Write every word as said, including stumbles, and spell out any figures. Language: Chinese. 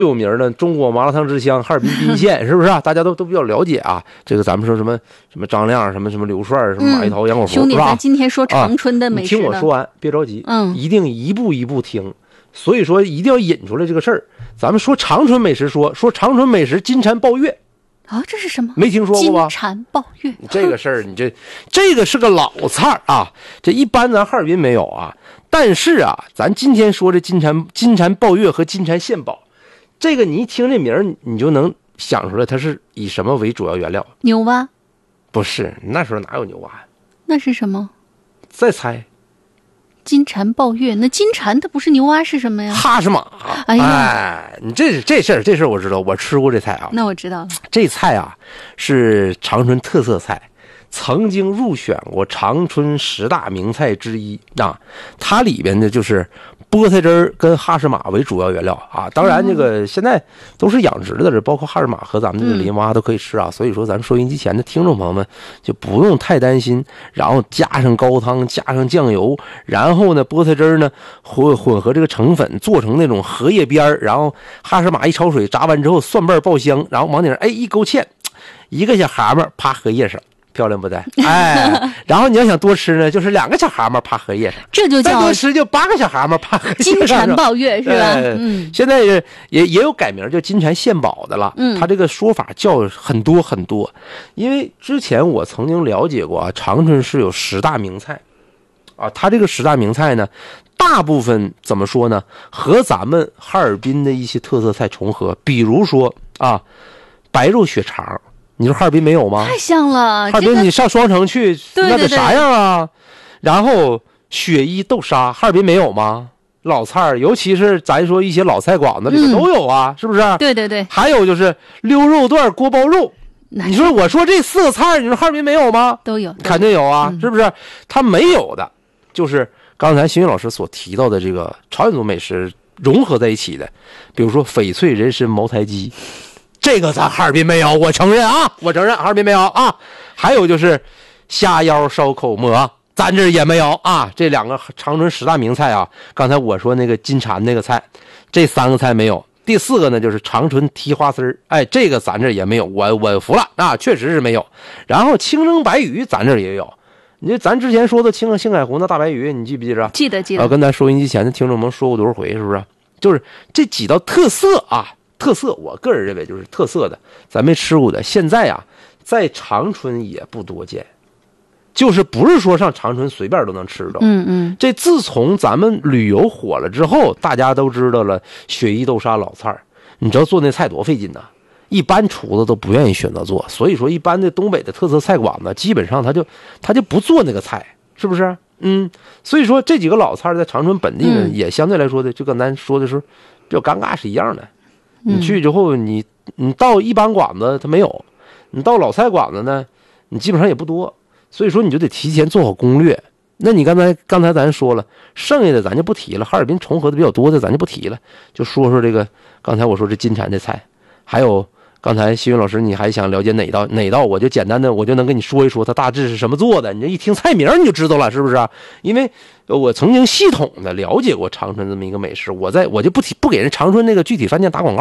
有名的中国麻辣烫之乡哈尔滨彬县，是不是啊？大家都都比较了解啊。这个咱们说什么什么张亮，什么什么刘帅，什么马一涛、杨果福， 兄弟，咱今天说长春的美食、 啊、你听我说完，别着急， 嗯， 一定一步一步听。所以说一定要引出来这个事儿。咱们说长春美食说，说长春美食金蝉抱月啊，这是什么？ 没听说过吧？ 金蝉抱月， 这个事儿，你这这个是个老菜啊，这一般咱哈尔滨没有啊。但是啊，咱今天说这金蝉金蝉抱月和金蝉献宝，这个你一听这名儿，你就能想出来它是以什么为主要原料？ 牛蛙？ 不是，那时候哪有牛蛙呀？ 那是什么？ 再猜。 金蝉抱月，那金蝉它不是牛蛙是什么呀？ 哈什马。 哎呀， 哎，你这这事儿这事儿我知道，我吃过这菜啊。 那我知道了。 这菜啊是长春特色菜，曾经入选过长春十大名菜之一啊。它里边的就是菠菜汁儿跟哈什马为主要原料啊。当然，这个现在都是养殖的，这包括哈什马和咱们这个林蛙都可以吃啊。嗯、所以说，咱们收音机前的听众朋友们就不用太担心。然后加上高汤，加上酱油，然后呢，菠菜汁儿呢混混合这个成粉，做成那种荷叶边儿，然后哈什马一焯水，炸完之后蒜瓣爆香，然后往顶上哎一勾芡，一个小蛤蟆趴荷叶上。漂亮不对？哎，然后你要想多吃呢，就是两个小蛤蟆趴荷叶上， 这就叫再多吃就八个小蛤蟆趴荷叶上。 金蝉抱月是吧？ 哎、嗯，现在也也有改名叫金蝉献宝的了。嗯，它这个说法叫很多很多，因为之前我曾经了解过啊，长春市有十大名菜，啊，它这个十大名菜呢，大部分怎么说呢？和咱们哈尔滨的一些特色菜重合，比如说啊，白肉血肠。你说哈尔滨没有吗？ 太像了， 哈尔滨你上双城去， 这个、 那得啥样啊？然后雪衣豆沙，哈尔滨没有吗？老菜，尤其是咱说一些老菜馆子里面都有啊，嗯、是不是？ 对对对。 还有就是溜肉段、锅包肉，你说我说这四个菜，你说哈尔滨没有吗？ 都有， 肯定有啊， 嗯、 是不是？它没有的，就是刚才邢云老师所提到的这个朝鲜族美食融合在一起的，比如说翡翠人参茅台鸡。这个咱哈尔滨没有，我承认啊，我承认哈尔滨没有啊。还有就是虾腰烧口馍，咱这也没有啊。这两个长春十大名菜啊，刚才我说那个金蝉那个菜，这三个菜没有。第四个呢就是长春蹄花丝儿，哎，这个咱这也没有，我我服了啊，确实是没有。然后清蒸白鱼咱这也有，你咱之前说的青青海湖那大白鱼，你记不记着？ 记得记得。 啊，跟咱收音机前的听众们说过多少回，是不是？就是这几道特色啊。特色，我个人认为就是特色的，咱没吃过的，现在啊，在长春也不多见，就是不是说上长春随便都能吃到。 嗯嗯。 这自从咱们旅游火了之后，大家都知道了雪衣豆沙老菜，你知道做那菜多费劲呐，一般厨子都不愿意选择做，所以说一般的东北的特色菜馆子，基本上他就他就不做那个菜，是不是？嗯，所以说这几个老菜在长春本地呢，嗯、也相对来说的，就跟咱说的时候比较尴尬是一样的。你去之后，你你到一般馆子它没有，你到老菜馆子呢，你基本上也不多，所以说你就得提前做好攻略。那你刚才刚才咱说了，剩下的咱就不提了，哈尔滨重合的比较多的咱就不提了，就说说这个刚才我说这金蝉的菜，还有刚才西云老师你还想了解哪道哪道，我就简单的我就能跟你说一说它大致是什么做的，你这一听菜名你就知道了，是不是？因为我曾经系统的了解过长春这么一个美食，我在我就不提不给人长春那个具体饭店打广告。